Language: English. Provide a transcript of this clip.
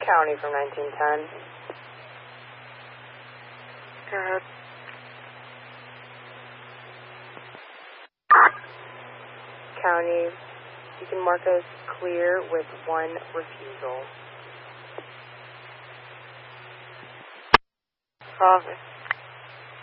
County from 1910. Go ahead. County, you can mark us clear with 1 refusal. Copy.